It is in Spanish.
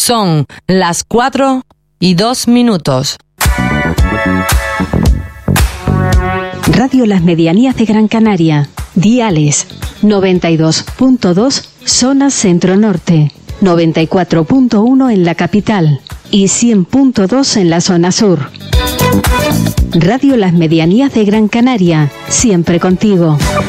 Son las 4:02. Radio Las Medianías de Gran Canaria. Diales 92.2 zona centro-norte, 94.1 en la capital y 100.2 en la zona sur. Radio Las Medianías de Gran Canaria, siempre contigo.